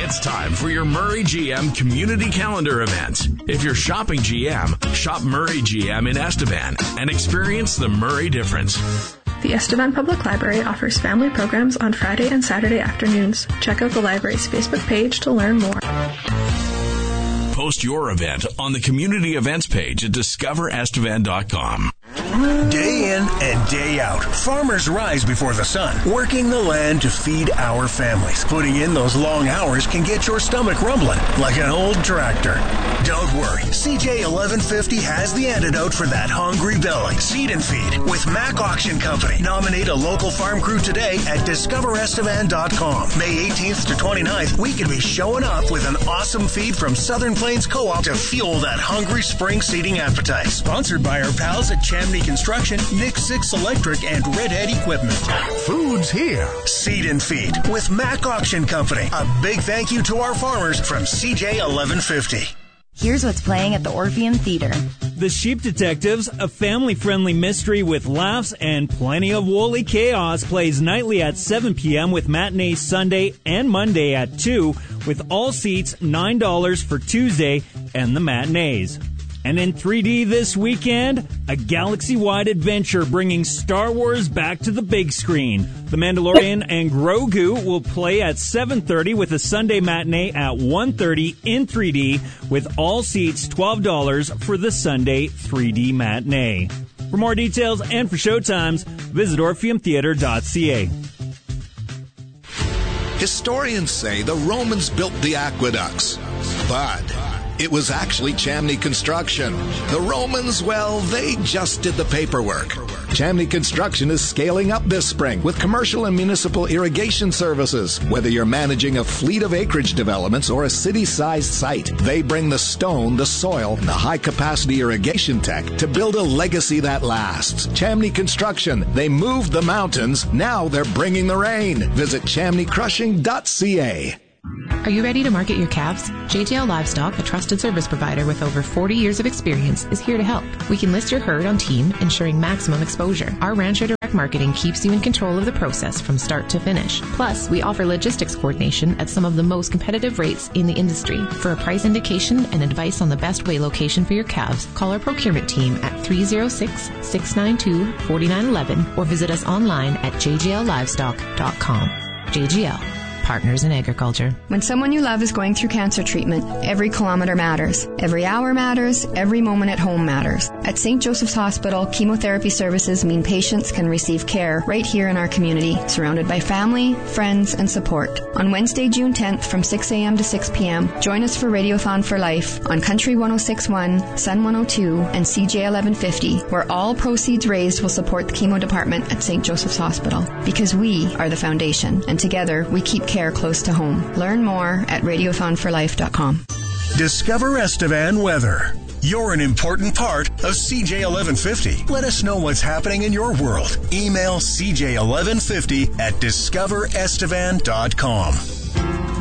It's time for your Murray GM Community Calendar event. If you're shopping GM, shop Murray GM in Estevan and experience the Murray difference. The Estevan Public Library offers family programs on Friday and Saturday afternoons. Check out the library's Facebook page to learn more. Post your event on the community events page at discoverestevan.com. Day in and day out, farmers rise before the sun, working the land to feed our families. Putting in those long hours can get your stomach rumbling like an old tractor. Don't worry, CJ 1150 has the antidote for that hungry belly. Seed and Feed with Mac Auction Company. Nominate a local farm crew today at discoverestevan.com. May 18th to 29th, we can be showing up with an awesome feed from Southern Plains Co-op to fuel that hungry spring seeding appetite. Sponsored by our pals at Chamney Construction, Nick Six Electric, and Redhead Equipment. Food's here. Seed and Feed with Mac Auction Company. A big thank you to our farmers from CJ 1150. Here's what's playing at the Orpheum Theater. The Sheep Detectives, a family-friendly mystery with laughs and plenty of woolly chaos, plays nightly at 7 p.m. with matinees Sunday and Monday at 2, with all seats $9 for Tuesday and the matinees. And in 3D this weekend, a galaxy-wide adventure bringing Star Wars back to the big screen. The Mandalorian and Grogu will play at 7:30 with a Sunday matinee at 1:30 in 3D, with all seats $12 for the Sunday 3D matinee. For more details and for showtimes, visit orpheumtheater.ca. Historians say the Romans built the aqueducts, but it was actually Chamney Construction. The Romans, well, they just did the paperwork. Chamney Construction is scaling up this spring with commercial and municipal irrigation services. Whether you're managing a fleet of acreage developments or a city-sized site, they bring the stone, the soil, and the high-capacity irrigation tech to build a legacy that lasts. Chamney Construction. They moved the mountains. Now they're bringing the rain. Visit chamneycrushing.ca. Are you ready to market your calves? JJL Livestock, a trusted service provider with over 40 years of experience, is here to help. We can list your herd on team, ensuring maximum exposure. Our Rancher Direct Marketing keeps you in control of the process from start to finish. Plus, we offer logistics coordination at some of the most competitive rates in the industry. For a price indication and advice on the best weigh location for your calves, call our procurement team at 306-692-4911 or visit us online at jjllivestock.com. JGL. Partners in Agriculture. When someone you love is going through cancer treatment, every kilometer matters. Every hour matters. Every moment at home matters. At St. Joseph's Hospital, chemotherapy services mean patients can receive care right here in our community, surrounded by family, friends, and support. On Wednesday, June 10th from 6 a.m. to 6 p.m., join us for Radiothon for Life on Country 106.1, Sun 102, and CJ 1150, where all proceeds raised will support the chemo department at St. Joseph's Hospital. Because we are the foundation, and together we keep care close to home. Learn more at radiothonforlife.com. Discover Estevan weather. You're an important part of CJ 1150. Let us know what's happening in your world. Email CJ1150 at discoverestevan.com.